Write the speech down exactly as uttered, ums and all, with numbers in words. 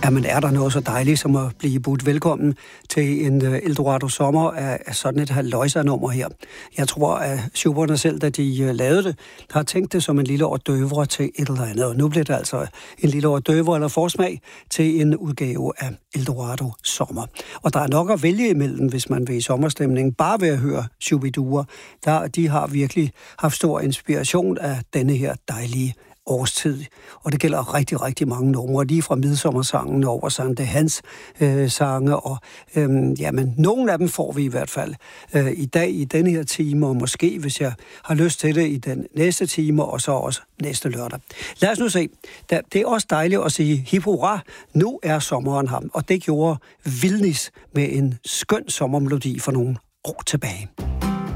Jamen er der noget så dejligt som at blive budt velkommen til en uh, Eldorado Sommer af, af sådan et halvløjser-nummer her. Jeg tror, at Schubert selv, da de uh, lavede det, har tænkt det som en lille ordøvre til et eller andet. Og nu bliver det altså en lille ordøvre eller forsmag til en udgave af Eldorado Sommer. Og der er nok at vælge imellem, hvis man vil i sommerstemning. Bare ved at høre Shubiduer, der de har virkelig haft stor inspiration af denne her dejlige årstid. Og det gælder rigtig, rigtig mange numre, lige fra midsommersangen over Sankt Hans øh, sange, og øh, jamen, nogle af dem får vi i hvert fald øh, i dag i denne her time, og måske, hvis jeg har lyst til det, i den næste time, og så også næste lørdag. Lad os nu se. Det er også dejligt at sige hip hurra, nu er sommeren her, og det gjorde Vildnis med en skøn sommermelodi for nogle år tilbage.